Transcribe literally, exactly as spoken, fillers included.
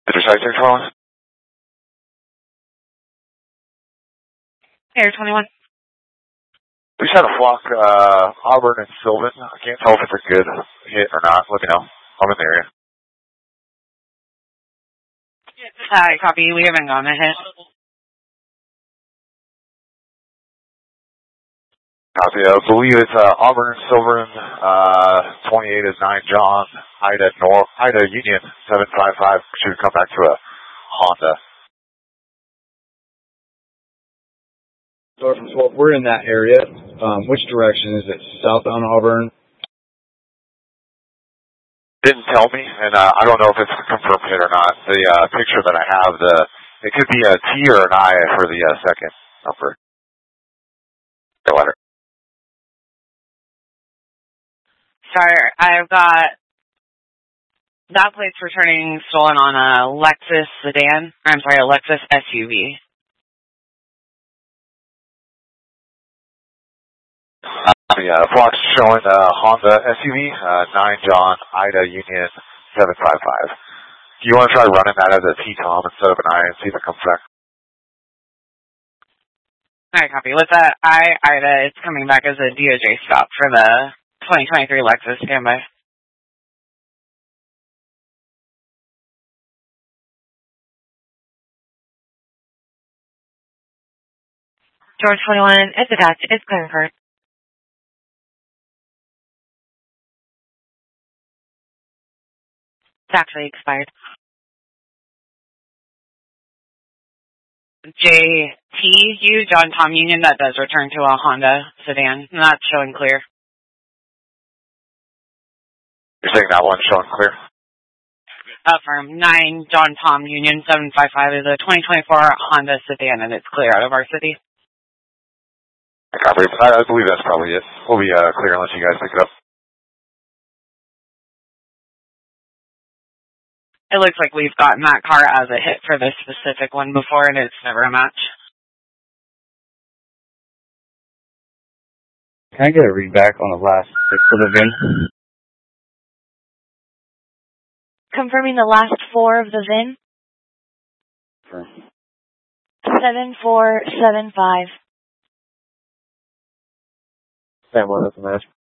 Intersector calling? Air twenty-one. We just had a flock, uh, Auburn and Sylvan. I can't tell if it's a good hit or not. Let me know. I'm in the area. Hi, copy. We haven't gone a hit. Copy. I believe it's uh, Auburn and Sylvan. Uh, twenty-eight is nine John. Ida North. Ida Union seven five five. Should come back to a Honda. Well, we're in that area. Um, which direction is it? Southbound Auburn? Didn't tell me, and uh, I don't know if it's a confirmed hit or not. The uh, picture that I have, the it could be a T or an I for the uh, second number. The letter. Sorry, I've got that plate's returning stolen on a Lexus sedan. I'm sorry, a Lexus S U V. Uh, the uh, Fox showing uh, Honda S U V, uh, nine John, Ida Union seven five five. Do you want to try running that as a T-Tom instead of an I and see if it comes back? Alright, copy. With that I, Ida, it's coming back as a D O J stop for the twenty twenty-three Lexus. Standby. George twenty-one, it's attached. It's clear for it. It's actually expired. J T U, John Tom Union, that does return to a Honda sedan. Not showing clear. You're saying that one's showing clear? Affirm. nine John Tom Union seven five five is a twenty twenty-four Honda sedan, and it's clear out of our city. I copy. I, I believe that's probably it. We'll be uh, clear unless you guys pick it up. It looks like we've gotten that car as a hit for this specific one before, and it's never a match. Can I get a read back on the last six of the V I N? Confirming the last four of the V I N. Sure. seven four seven five. Sam, what is the match?